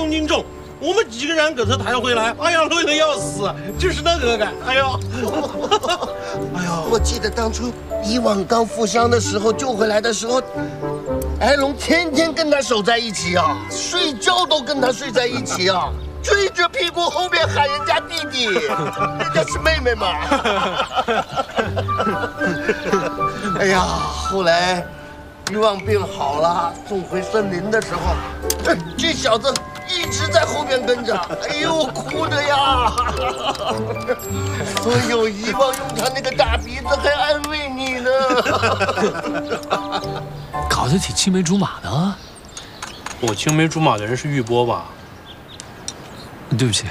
公斤重，我们几个人给他抬回来，哎呀，累得要死，就是那个感，哎呦，哎呦， 我记得当初以往刚负伤的时候救回来的时候，艾龙天天跟他守在一起啊，睡觉都跟他睡在一起啊。追着屁股后面喊人家弟弟，人家是妹妹嘛。哎呀，后来欲望病好了，送回森林的时候，这小子一直在后面跟着，哎呦，哭的呀！哎呦，遗忘用他那个大鼻子还安慰你呢， 搞得挺青梅竹马的啊。 我青梅竹马的人是玉波吧？ 对不起。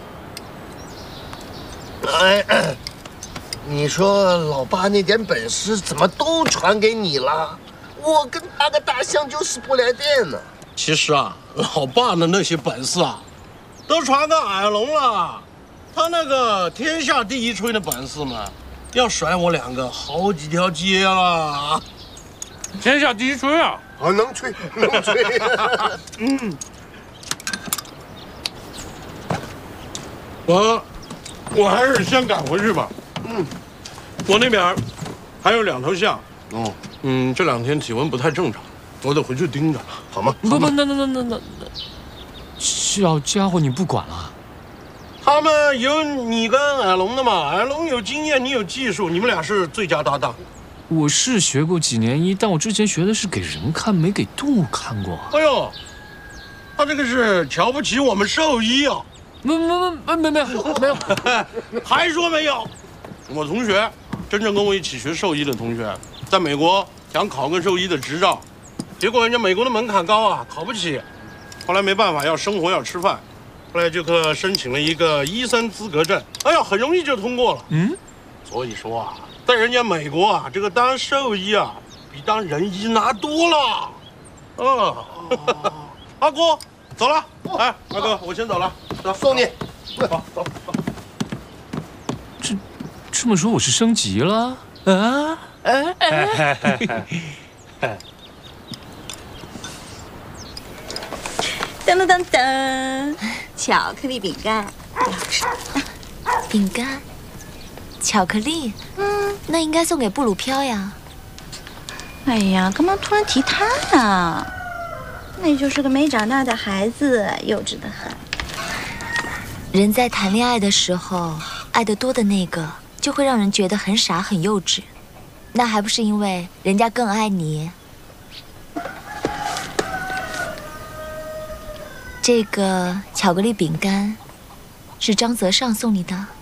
哎，你说老爸那点本事怎么都传给你了？我跟他个大象就是不来电呢。 其实啊，老爸的那些本事啊，都传给矮龙了。他那个天下第一吹的本事嘛，要甩我2个好几条街了。天下第一吹啊！ 啊，能吹，能吹。 我还是先赶回去吧。我那边还有2头象。这2天体温不太正常，我得回去盯着，好吗？ 不，那，小家伙你不管了？ 他们有你跟矮龙的嘛，矮龙有经验，你有技术，你们俩是最佳搭档。 我是学过几年医，但我之前学的是给人看，没给动物看过。 哎呦，他这个是瞧不起我们兽医啊！ 没有， 还说没有？我同学，真正跟我一起学兽医的同学，在美国想考个兽医的执照，结果人家美国的门槛高啊，考不起。后来没办法，要生活要吃饭，后来就申请了一个医生资格证，哎呀，很容易就通过了。所以说啊，在人家美国啊，这个当兽医啊，比当人医拿多了。阿哥，走了。哎，大哥，我先走了。 送你， 走。 这么说我是升级了啊？ 噔，巧克力饼干， 饼干，巧克力，那应该送给布鲁飘呀。 哎呀，干嘛突然提他呢？那就是个没长大的孩子，幼稚的很。 人在谈恋爱的时候，爱得多的那个就会让人觉得很傻很幼稚，那还不是因为人家更爱你？这个巧克力饼干是张泽尚送你的。